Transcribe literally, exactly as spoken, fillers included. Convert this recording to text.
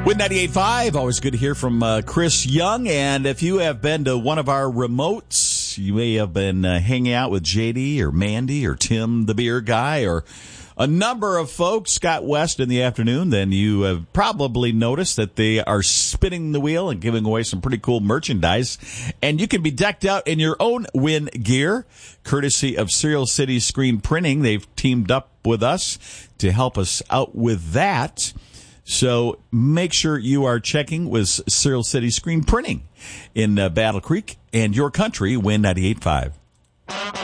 With ninety-eight point five, always good to hear from uh, Chris Young. And if you have been to one of our remotes, you may have been uh, hanging out with J D or Mandy or Tim, the beer guy, or a number of folks, Scott West, in the afternoon, then you have probably noticed that they are spinning the wheel and giving away some pretty cool merchandise. And you can be decked out in your own Win gear, courtesy of Serial City Screen Printing. They've teamed up with us to help us out with that. So make sure you are checking with Serial City Screen Printing in uh, Battle Creek and your country, Win ninety-eight point five.